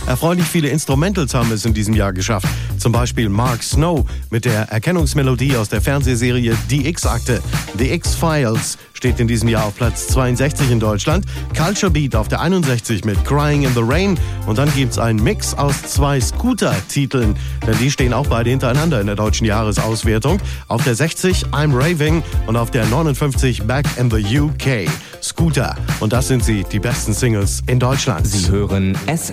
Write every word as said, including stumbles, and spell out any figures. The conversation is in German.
Erfreulich viele Instrumentals haben es in diesem Jahr geschafft. Zum Beispiel Mark Snow mit der Erkennungsmelodie aus der Fernsehserie Die X-Akte. The X-Files steht in diesem Jahr auf Platz zweiundsechzig in Deutschland. Culture Beat auf der einundsechzig mit Crying in the Rain. Und dann gibt's einen Mix aus zwei Scooter-Titeln, denn die stehen auch beide hintereinander in der deutschen Jahresauswertung. Auf der sechzig I'm Raving und auf der neunundfünfzig Back in the U K. Scooter. Und das sind sie, die besten Singles in Deutschland. Sie hören S